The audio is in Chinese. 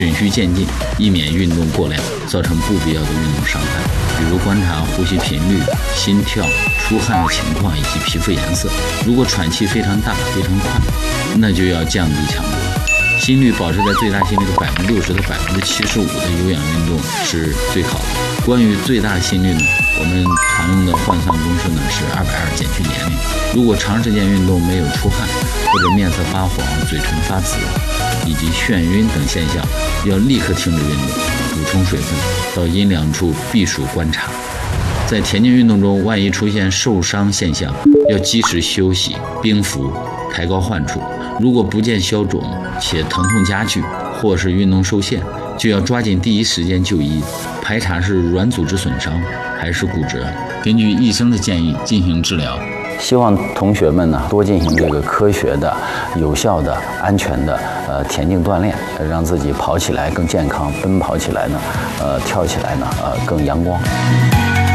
循序渐进，以免运动过量造成不必要的运动伤害。比如观察呼吸频率、心跳、出汗的情况以及皮肤颜色。如果喘气非常大、非常快，那就要降低强度。心率保持在最大心率的60%到75%的有氧运动是最好的。关于最大心率呢，我们常用的换算公式呢是220减去年龄。如果长时间运动没有出汗，或者面色发黄、嘴唇发紫以及眩晕等现象，要立刻停止运动，补充水分，到阴凉处避暑观察。在田径运动中，万一出现受伤现象，要及时休息、冰敷、抬高患处。如果不见消肿且疼痛加剧，或是运动受限，就要抓紧第一时间就医，排查是软组织损伤还是骨折，根据医生的建议进行治疗。 希望同学们呢多进行这个科学的、有效的、安全的田径锻炼，让自己跑起来更健康，奔跑起来呢，跳起来呢更阳光。